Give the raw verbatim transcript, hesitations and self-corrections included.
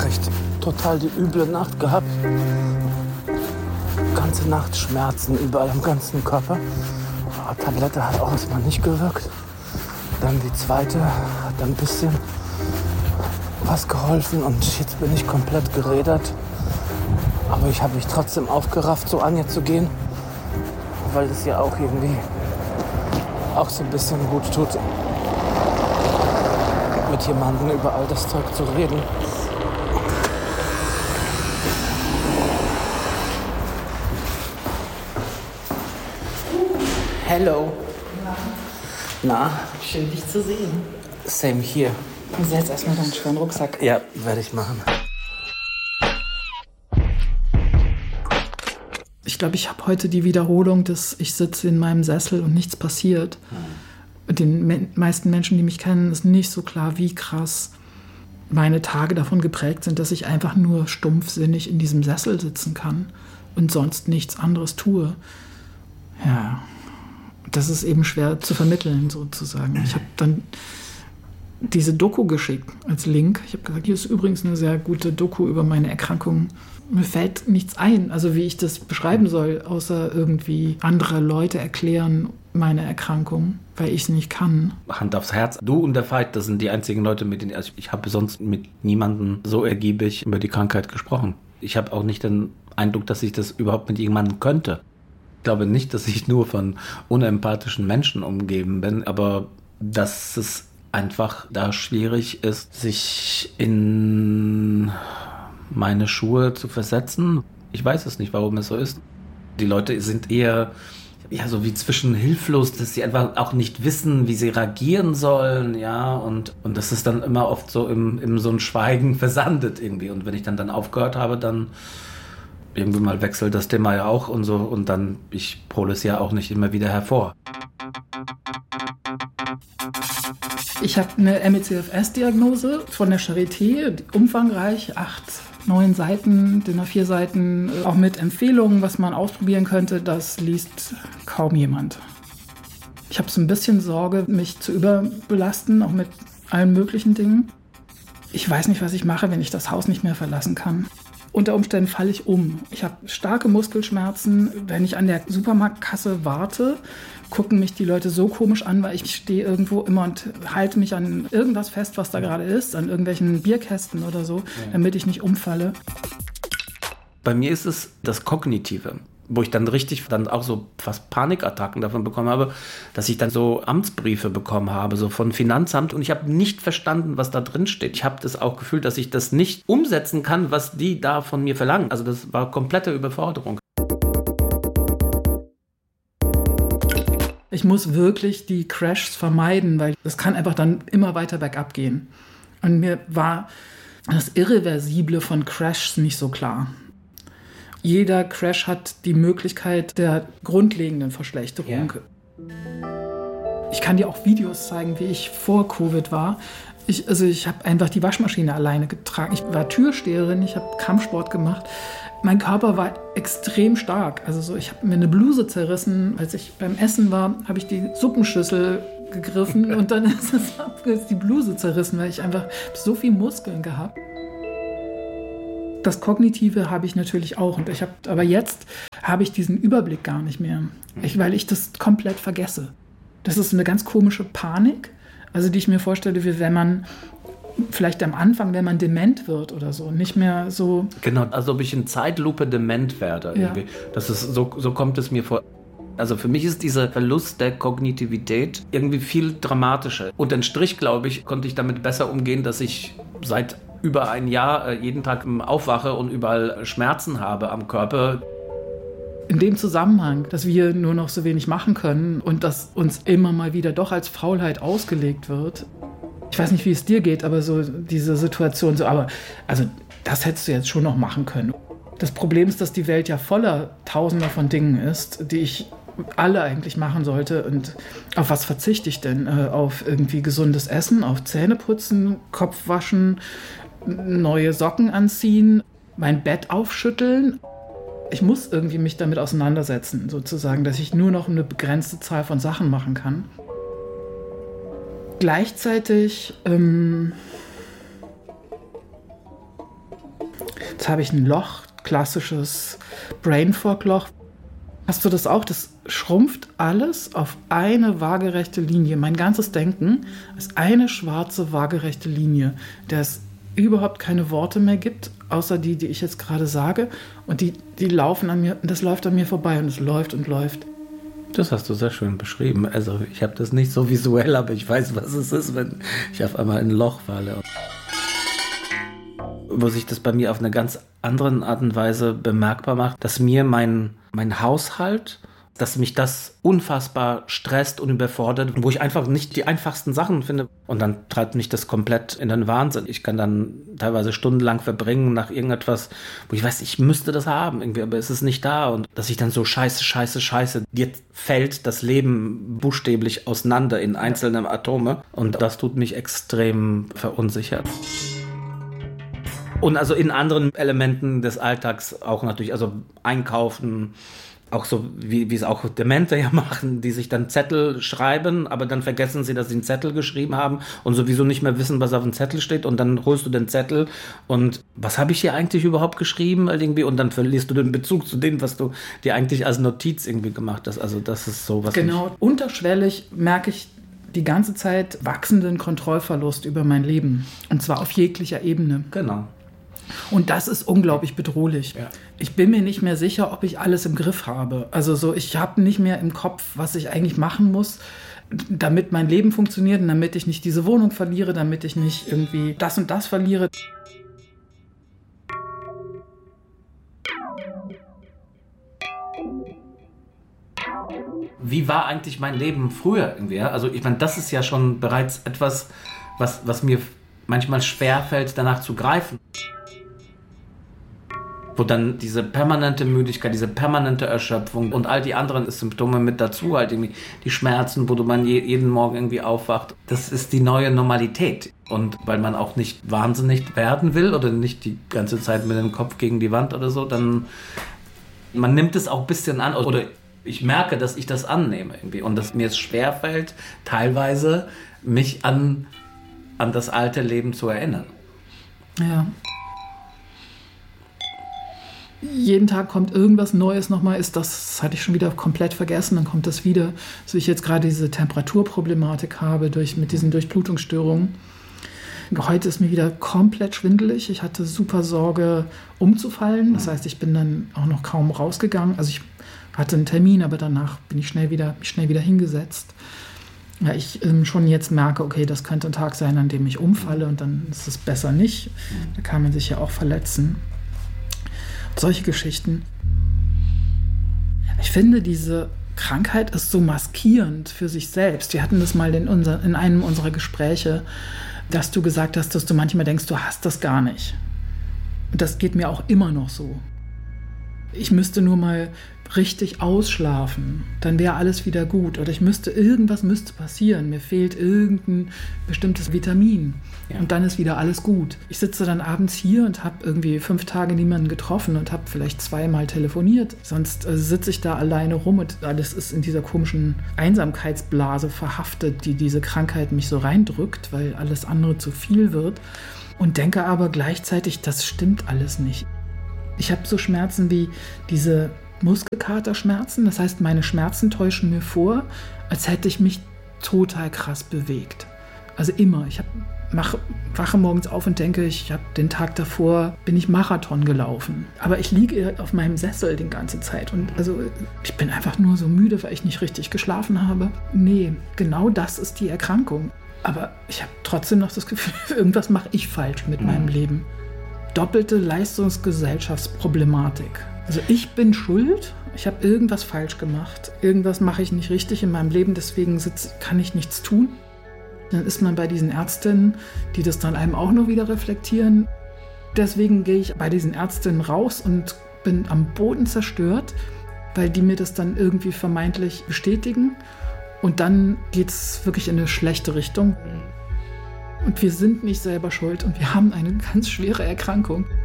echt total die üble Nacht gehabt. Ganze Nacht Schmerzen überall am ganzen Körper. Die Tablette hat auch erstmal nicht gewirkt. Dann die zweite hat dann ein bisschen was geholfen und jetzt bin ich komplett gerädert. Aber ich habe mich trotzdem aufgerafft, zu Anja zu gehen, weil es ja auch irgendwie auch so ein bisschen gut tut, mit jemandem über all das Zeug zu reden. Hello. Na. Na? Schön, dich zu sehen. Same here. Setz erstmal deinen schweren Rucksack. Ja, werde ich machen. Ich glaube, ich habe heute die Wiederholung des ich sitze in meinem Sessel und nichts passiert. Hm. Den me- meisten Menschen, die mich kennen, ist nicht so klar, wie krass meine Tage davon geprägt sind, dass ich einfach nur stumpfsinnig in diesem Sessel sitzen kann und sonst nichts anderes tue. Ja, das ist eben schwer zu vermitteln, sozusagen. Ich habe dann diese Doku geschickt als Link. Ich habe gesagt, hier ist übrigens eine sehr gute Doku über meine Erkrankung. Mir fällt nichts ein, also wie ich das beschreiben soll, außer irgendwie andere Leute erklären meine Erkrankung, weil ich es nicht kann. Hand aufs Herz. Du und der Veit, das sind die einzigen Leute, mit denen also ich habe sonst mit niemandem so ergiebig über die Krankheit gesprochen. Ich habe auch nicht den Eindruck, dass ich das überhaupt mit jemandem könnte. Ich glaube nicht, dass ich nur von unempathischen Menschen umgeben bin, aber dass es einfach da schwierig ist, sich in meine Schuhe zu versetzen. Ich weiß es nicht, warum es so ist. Die Leute sind eher ja so wie zwischen hilflos, dass sie einfach auch nicht wissen, wie sie reagieren sollen, ja, und, und das ist dann immer oft so im, im so ein Schweigen versandet irgendwie. Und wenn ich dann dann aufgehört habe, dann irgendwie mal wechselt das Thema ja auch und so und dann, ich hole es ja auch nicht immer wieder hervor. Ich habe eine M E C F S-Diagnose von der Charité, umfangreich, acht, neun Seiten, D I N A vier Seiten, auch mit Empfehlungen, was man ausprobieren könnte. Das liest kaum jemand. Ich habe so ein bisschen Sorge, mich zu überbelasten, auch mit allen möglichen Dingen. Ich weiß nicht, was ich mache, wenn ich das Haus nicht mehr verlassen kann. Unter Umständen falle ich um. Ich habe starke Muskelschmerzen. Wenn ich an der Supermarktkasse warte, gucken mich die Leute so komisch an, weil ich stehe irgendwo immer und halte mich an irgendwas fest, was da gerade ist, an irgendwelchen Bierkästen oder so, damit ich nicht umfalle. Bei mir ist es das Kognitive, wo ich dann richtig dann auch so fast Panikattacken davon bekommen habe, dass ich dann so Amtsbriefe bekommen habe, so von Finanzamt und ich habe nicht verstanden, was da drin steht. Ich habe das auch gefühlt, dass ich das nicht umsetzen kann, was die da von mir verlangen. Also das war komplette Überforderung. Ich muss wirklich die Crashs vermeiden, weil das kann einfach dann immer weiter bergab gehen. Und mir war das Irreversible von Crashs nicht so klar. Jeder Crash hat die Möglichkeit der grundlegenden Verschlechterung. Ja. Ich kann dir auch Videos zeigen, wie ich vor Covid war. Ich, also ich habe einfach die Waschmaschine alleine getragen. Ich war Türsteherin, ich habe Kampfsport gemacht. Mein Körper war extrem stark. Also so, ich habe mir eine Bluse zerrissen. Als ich beim Essen war, habe ich die Suppenschüssel gegriffen und dann ist, es, ist die Bluse zerrissen, weil ich einfach so viel Muskeln gehabt. Das Kognitive habe ich natürlich auch. Und ich habe, aber jetzt habe ich diesen Überblick gar nicht mehr, ich, weil ich das komplett vergesse. Das ist eine ganz komische Panik, also die ich mir vorstelle, wie wenn man vielleicht am Anfang, wenn man dement wird oder so, nicht mehr so... Genau, als ob ich in Zeitlupe dement werde. Irgendwie. Ja. Das ist, so, so kommt es mir vor. Also für mich ist dieser Verlust der Kognitivität irgendwie viel dramatischer. Unterm Strich, glaube ich, konnte ich damit besser umgehen, dass ich seit über ein Jahr jeden Tag aufwache und überall Schmerzen habe am Körper. In dem Zusammenhang, dass wir nur noch so wenig machen können und dass uns immer mal wieder doch als Faulheit ausgelegt wird. Ich weiß nicht, wie es dir geht, aber so diese Situation, so, aber also das hättest du jetzt schon noch machen können. Das Problem ist, dass die Welt ja voller Tausender von Dingen ist, die ich alle eigentlich machen sollte. Und auf was verzichte ich denn? Äh, auf irgendwie gesundes Essen, auf Zähneputzen, Kopf waschen, neue Socken anziehen, mein Bett aufschütteln. Ich muss irgendwie mich damit auseinandersetzen, sozusagen, dass ich nur noch eine begrenzte Zahl von Sachen machen kann. Gleichzeitig ähm, Jetzt habe ich ein Loch, klassisches Brain Fog Loch. Hast du das auch? Das schrumpft alles auf eine waagerechte Linie. Mein ganzes Denken ist eine schwarze waagerechte Linie, der es überhaupt keine Worte mehr gibt, außer die, die ich jetzt gerade sage. Und die, die laufen an mir, das läuft an mir vorbei und es läuft und läuft. Das hast du sehr schön beschrieben. Also ich habe das nicht so visuell, aber ich weiß, was es ist, wenn ich auf einmal in ein Loch falle. Wo sich das bei mir auf eine ganz andere Art und Weise bemerkbar macht, dass mir mein, mein Haushalt, dass mich das unfassbar stresst und überfordert, wo ich einfach nicht die einfachsten Sachen finde. Und dann treibt mich das komplett in den Wahnsinn. Ich kann dann teilweise stundenlang verbringen nach irgendetwas, wo ich weiß, ich müsste das haben, irgendwie, aber es ist nicht da. Und dass ich dann so scheiße, scheiße, scheiße, dir fällt das Leben buchstäblich auseinander in einzelne Atome. Und das tut mich extrem verunsichert. Und also in anderen Elementen des Alltags auch natürlich, also einkaufen, auch so, wie, wie es auch Demente ja machen, die sich dann Zettel schreiben, aber dann vergessen sie, dass sie einen Zettel geschrieben haben und sowieso nicht mehr wissen, was auf dem Zettel steht. Und dann holst du den Zettel und was habe ich hier eigentlich überhaupt geschrieben irgendwie? Und dann verlierst du den Bezug zu dem, was du dir eigentlich als Notiz irgendwie gemacht hast. Also das ist so, was Genau, mich unterschwellig merke ich die ganze Zeit wachsenden Kontrollverlust über mein Leben. Und zwar auf jeglicher Ebene. Genau. Und das ist unglaublich bedrohlich. Ja. Ich bin mir nicht mehr sicher, ob ich alles im Griff habe. Also so, ich habe nicht mehr im Kopf, was ich eigentlich machen muss, damit mein Leben funktioniert und damit ich nicht diese Wohnung verliere, damit ich nicht irgendwie das und das verliere. Wie war eigentlich mein Leben früher irgendwie? Also ich meine, das ist ja schon bereits etwas, was, was mir manchmal schwerfällt, danach zu greifen. Wo dann diese permanente Müdigkeit, diese permanente Erschöpfung und all die anderen Symptome mit dazu, halt irgendwie die Schmerzen, wo du man je, jeden Morgen irgendwie aufwacht. Das ist die neue Normalität. Und weil man auch nicht wahnsinnig werden will oder nicht die ganze Zeit mit dem Kopf gegen die Wand oder so, dann man nimmt es auch ein bisschen an. Oder ich merke, dass ich das annehme irgendwie und dass mir es schwerfällt, teilweise mich an, an das alte Leben zu erinnern. Ja. Jeden Tag kommt irgendwas Neues nochmal, ist das, das hatte ich schon wieder komplett vergessen, dann kommt das wieder, so ich jetzt gerade diese Temperaturproblematik habe durch, mit diesen Durchblutungsstörungen. Heute ist mir wieder komplett schwindelig, ich hatte super Sorge umzufallen, das heißt, ich bin dann auch noch kaum rausgegangen, also ich hatte einen Termin, aber danach bin ich schnell wieder, schnell wieder hingesetzt. Ja, ich ähm, schon jetzt merke, okay, das könnte ein Tag sein, an dem ich umfalle und dann ist es besser nicht, da kann man sich ja auch verletzen. Solche Geschichten. Ich finde, diese Krankheit ist so maskierend für sich selbst. Wir hatten das mal in, unser, in einem unserer Gespräche, dass du gesagt hast, dass du manchmal denkst, du hast das gar nicht. Und das geht mir auch immer noch so. Ich müsste nur mal richtig ausschlafen, dann wäre alles wieder gut. Oder ich müsste, irgendwas müsste passieren. Mir fehlt irgendein bestimmtes Vitamin. Ja. Und dann ist wieder alles gut. Ich sitze dann abends hier und habe irgendwie fünf Tage niemanden getroffen und habe vielleicht zweimal telefoniert. Sonst äh, sitze ich da alleine rum und alles ist in dieser komischen Einsamkeitsblase verhaftet, die diese Krankheit mich so reindrückt, weil alles andere zu viel wird. Und denke aber gleichzeitig, das stimmt alles nicht. Ich habe so Schmerzen wie diese Muskelkaterschmerzen. Das heißt, meine Schmerzen täuschen mir vor, als hätte ich mich total krass bewegt. Also immer. Ich hab, mach, wache morgens auf und denke, ich habe den Tag davor, bin ich Marathon gelaufen. Aber ich liege auf meinem Sessel die ganze Zeit. Und also ich bin einfach nur so müde, weil ich nicht richtig geschlafen habe. Nee, genau das ist die Erkrankung. Aber ich habe trotzdem noch das Gefühl, irgendwas mache ich falsch mit mhm. meinem Leben. Doppelte Leistungsgesellschaftsproblematik. Also ich bin schuld, ich habe irgendwas falsch gemacht, irgendwas mache ich nicht richtig in meinem Leben, deswegen sitz, kann ich nichts tun. Dann ist man bei diesen Ärztinnen, die das dann einem auch noch wieder reflektieren. Deswegen gehe ich bei diesen Ärztinnen raus und bin am Boden zerstört, weil die mir das dann irgendwie vermeintlich bestätigen. Und dann geht es wirklich in eine schlechte Richtung. Und wir sind nicht selber schuld und wir haben eine ganz schwere Erkrankung.